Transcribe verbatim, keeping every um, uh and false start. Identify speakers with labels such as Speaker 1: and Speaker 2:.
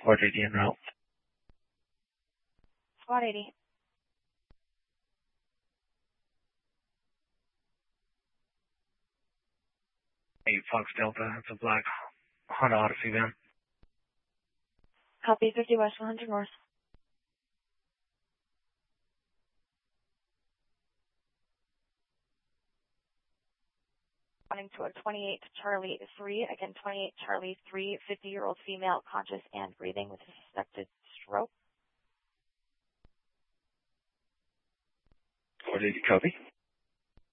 Speaker 1: four eighty en route.
Speaker 2: Squad eighty.
Speaker 1: eight Fox Delta, it's a black Honda Odyssey van.
Speaker 2: Copy, fifty West, one hundred North. Running to a twenty-eight Charlie three, again twenty-eight Charlie three, fifty-year-old female, conscious and breathing with a suspected stroke.
Speaker 1: four eighty, copy.